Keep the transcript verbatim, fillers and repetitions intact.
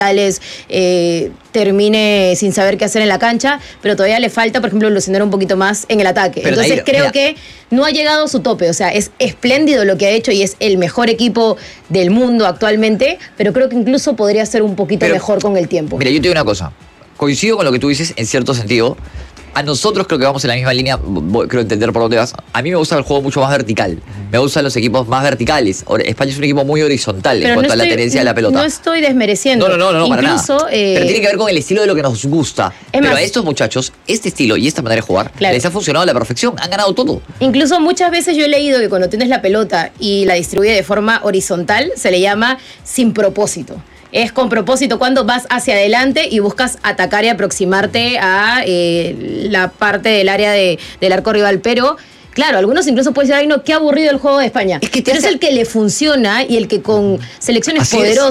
Eh, termine sin saber qué hacer en la cancha, pero todavía le falta, por ejemplo, evolucionar un poquito más en el ataque. Pero Entonces Nair, creo mira. que no ha llegado a su tope, o sea, es espléndido lo que ha hecho y es el mejor equipo del mundo actualmente, pero creo que incluso podría ser un poquito pero, mejor con el tiempo. Mira, yo te digo una cosa, coincido con lo que tú dices en cierto sentido. A nosotros creo que vamos en la misma línea, creo entender por dónde vas. A mí me gusta el juego mucho más vertical. Me gustan los equipos más verticales. España es un equipo muy horizontal Pero en cuanto no estoy, a la tenencia de la pelota. No estoy desmereciendo. No, no, no, no Incluso, para nada. Eh, Pero tiene que ver con el estilo de lo que nos gusta. Pero más, a estos muchachos, este estilo y esta manera de jugar, claro, les ha funcionado a la perfección. Han ganado todo. Incluso muchas veces yo he leído que cuando tienes la pelota y la distribuye de forma horizontal, se le llama sin propósito. Es con propósito cuando vas hacia adelante y buscas atacar y aproximarte a eh, la parte del área de, del arco rival. Pero, claro, algunos incluso pueden decir, ay no, qué aburrido el juego de España. Es que Pero es el que le funciona y el que con selecciones Así poderosas